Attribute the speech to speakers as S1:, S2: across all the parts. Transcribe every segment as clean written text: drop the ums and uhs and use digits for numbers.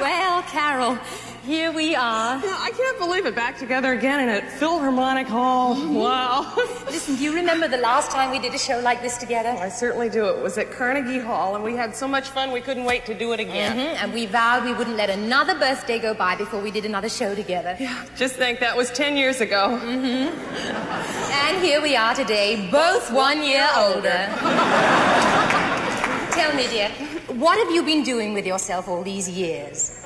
S1: Well, Carol, here we are.
S2: Yeah, I can't believe it. Back together again in a Philharmonic Hall. Wow.
S1: Listen, do you remember the last time we did a show like this together?
S2: I certainly do. It was at Carnegie Hall, and we had so much fun we couldn't wait to do it again.
S1: And we vowed we wouldn't let another birthday go by before we did another show together.
S2: Yeah, just think, that was 10 years ago.
S1: And here we are today, both 1 year older. Tell me, dear, what have you been doing with yourself all these years?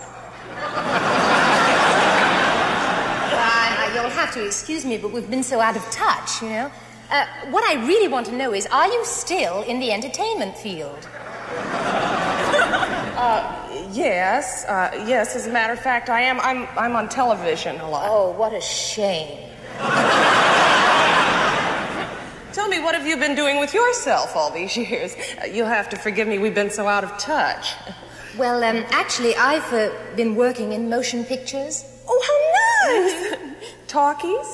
S1: You'll have to excuse me, but we've been so out of touch, you know. What I really want to know is, are you still in the entertainment field?
S2: Yes. Yes, as a matter of fact, I am. I'm on television a lot.
S1: Oh, what a shame.
S2: Tell me, what have you been doing with yourself all these years? You'll have to forgive me, we've been so out of touch.
S1: Well, actually, I've been working in motion pictures.
S2: Oh, how nice! Talkies?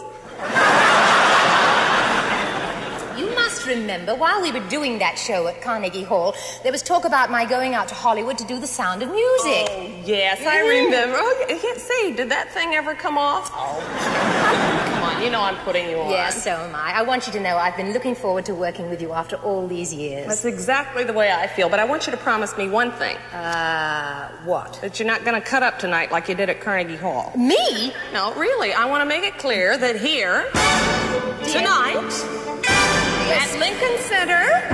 S1: You must remember, while we were doing that show at Carnegie Hall, there was talk about my going out to Hollywood to do The Sound of Music.
S2: Oh, yes, I remember. Oh, say, did that thing ever come off? Oh, come on, you know I'm putting you on.
S1: Yes, so am I. I want you to know I've been looking forward to working with you after all these years.
S2: That's exactly the way I feel, but I want you to promise me one thing.
S1: What?
S2: That you're not going to cut up tonight like you did at Carnegie Hall.
S1: Me?
S2: No, really, I want to make it clear that here, tonight, at Lincoln Center,